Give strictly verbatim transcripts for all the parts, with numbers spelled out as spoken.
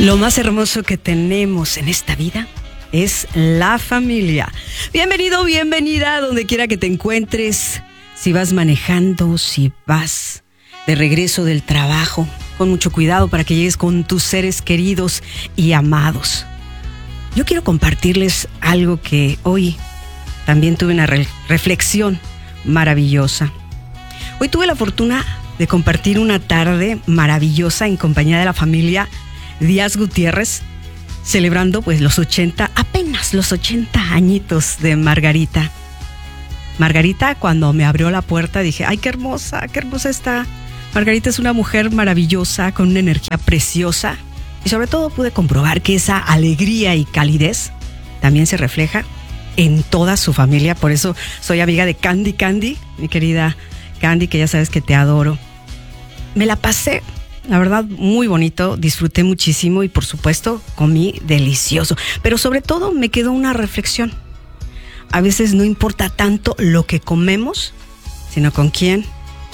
Lo más hermoso que tenemos en esta vida es la familia. Bienvenido, bienvenida, donde quiera que te encuentres. Si vas manejando, si vas de regreso del trabajo, con mucho cuidado para que llegues con tus seres queridos y amados. Yo quiero compartirles algo que hoy también tuve una re- reflexión maravillosa. Hoy tuve la fortuna de compartir una tarde maravillosa en compañía de la familia Díaz Gutiérrez, celebrando pues los ochenta, apenas los ochenta añitos de Margarita. Margarita, cuando me abrió la puerta, dije, ay, qué hermosa, qué hermosa está. Margarita es una mujer maravillosa, con una energía preciosa, y sobre todo pude comprobar que esa alegría y calidez también se refleja en toda su familia. Por eso soy amiga de Candy Candy, mi querida Candy, que ya sabes que te adoro. Me la pasé, la verdad, muy bonito, disfruté muchísimo y por supuesto comí delicioso. Pero sobre todo me quedó una reflexión. A veces no importa tanto lo que comemos, sino con quién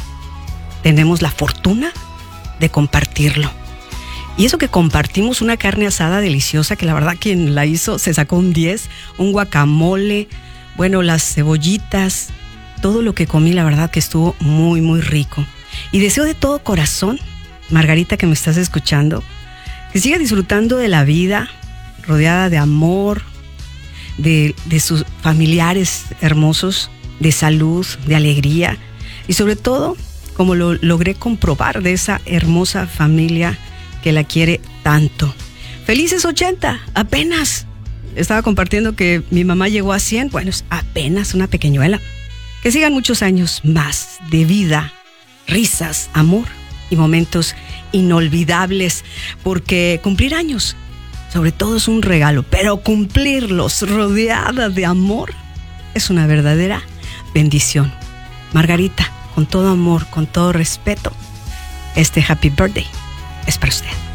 tenemos la fortuna de compartirlo. Y eso que compartimos una carne asada deliciosa, que la verdad quien la hizo se sacó un diez, un guacamole, bueno, las cebollitas, todo lo que comí la verdad que estuvo muy, muy rico. Y deseo de todo corazón, Margarita, que me estás escuchando, que siga disfrutando de la vida, rodeada de amor, de, de sus familiares hermosos, de salud, de alegría y sobre todo, como lo logré comprobar, de esa hermosa familia que la quiere tanto. ¡Felices ochenta! Apenas estaba compartiendo que mi mamá llegó a cien, bueno, es apenas una pequeñuela. Que sigan muchos años más de vida, risas, amor y momentos inolvidables, porque cumplir años, sobre todo, es un regalo, pero cumplirlos rodeada de amor es una verdadera bendición. Margarita, con todo amor, con todo respeto, este happy birthday es para usted.